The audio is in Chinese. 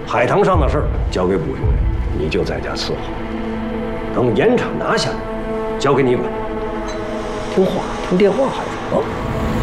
海棠上的事儿交给卜兄弟，你就在家伺候。等盐场拿下来，交给你管。听话，听电话还是啊？